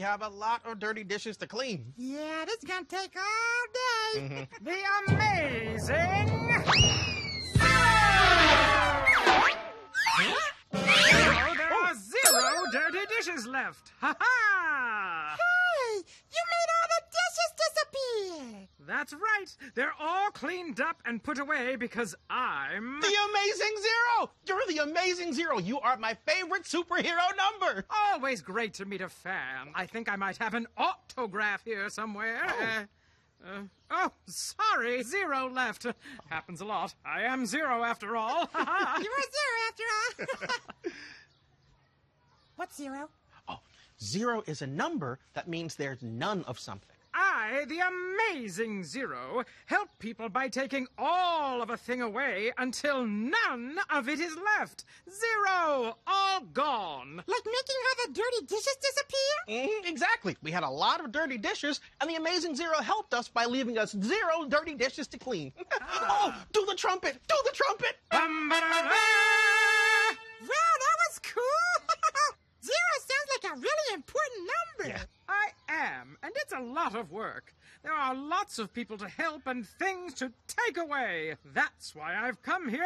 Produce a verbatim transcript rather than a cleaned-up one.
have a lot of dirty dishes to clean. Yeah, this is gonna take all day. Mm-hmm. The amazing... Oh, there are zero dirty dishes left. Ha-ha! Hey, you made all the dishes disappear. That's right. They're all cleaned up and put away because I'm... The Amazing Zero! You're the Amazing Zero. You are my favorite superhero number. Always great to meet a fan. I think I might have an autograph here somewhere. Oh. Uh, uh, oh, sorry. Zero left. Happens a lot. I am zero after all. You were zero after all. What's zero? Oh, zero is a number that means there's none of something. I, the Amazing Zero, help people by taking all of a thing away until none of it is left. Zero, all gone. Like making all the dirty dishes disappear? Mm, exactly. We had a lot of dirty dishes, and the Amazing Zero helped us by leaving us zero dirty dishes to clean. Oh, do the trumpet! Do the trumpet! Bum-ba-da-da! Wow, that was cool. Zero sounds like a really important number. Yeah. I am, and it's a lot of work. There are lots of people to help and things to take away. That's why I've come here